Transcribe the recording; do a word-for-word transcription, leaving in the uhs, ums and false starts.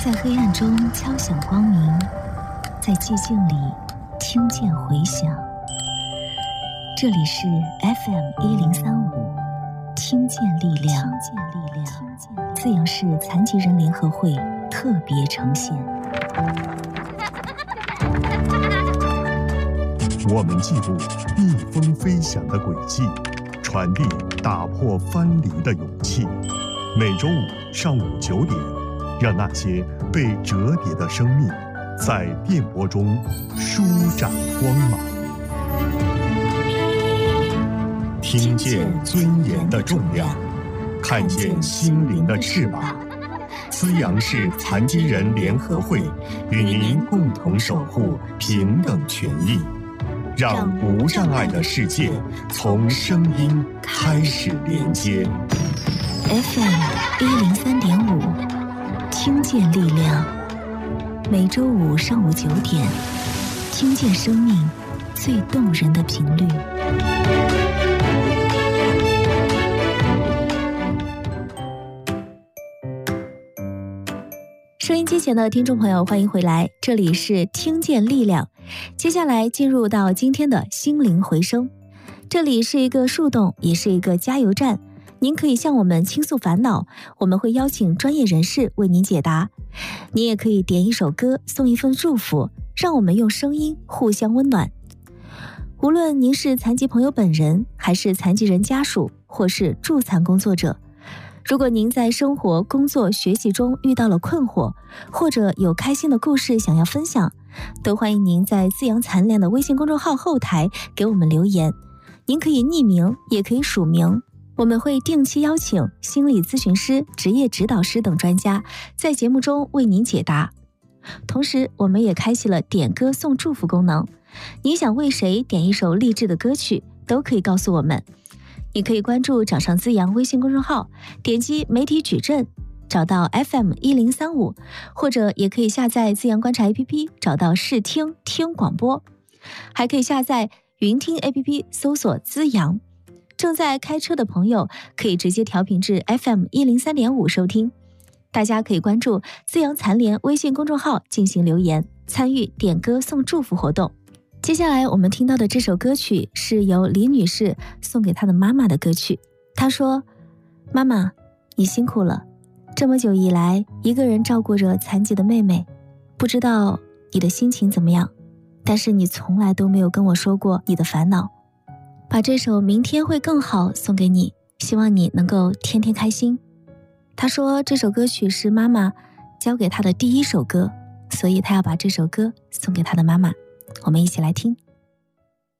在黑暗中敲响光明，在寂静里听见回响。这里是 F M 一零三五，听见力量，听见力量，自由市残疾人联合会特别呈现。 我们记录逆风飞翔的轨迹，传递打破藩篱的勇气。每周五上午九点，让那些被折叠的生命在电波中舒展光芒。听见尊严的重量，看见心灵的翅膀。资阳市残疾人联合会与您共同守护平等权益，让无障碍的世界从声音开始连接。 F M 一零三点五，听见力量。每周五上午九点，听见生命最动人的频率。收音机前的听众朋友，欢迎回来，这里是听见力量。接下来进入到今天的心灵回声，这里是一个树洞，也是一个加油站。您可以向我们倾诉烦恼，我们会邀请专业人士为您解答。您也可以点一首歌，送一份祝福，让我们用声音互相温暖。无论您是残疾朋友本人，还是残疾人家属，或是助残工作者，如果您在生活、工作、学习中遇到了困惑，或者有开心的故事想要分享，都欢迎您在自阳残联的微信公众号后台给我们留言。您可以匿名，也可以署名，我们会定期邀请心理咨询师、职业指导师等专家在节目中为您解答。同时，我们也开启了点歌送祝福功能，你想为谁点一首励志的歌曲，都可以告诉我们。你可以关注掌上资阳微信公众号，点击媒体矩阵，找到 F M 一零三五，或者也可以下载资阳观察 A P P， 找到视听听广播，还可以下载云听 A P P， 搜索资阳。正在开车的朋友可以直接调频至 F M 一零三点五收听。大家可以关注资阳残联微信公众号进行留言，参与点歌送祝福活动。接下来我们听到的这首歌曲是由李女士送给她的妈妈的歌曲。她说：妈妈，你辛苦了，这么久以来一个人照顾着残疾的妹妹，不知道你的心情怎么样，但是你从来都没有跟我说过你的烦恼。把这首明天会更好送给你，希望你能够天天开心。她说这首歌曲是妈妈教给她的第一首歌，所以她要把这首歌送给她的妈妈。我们一起来听。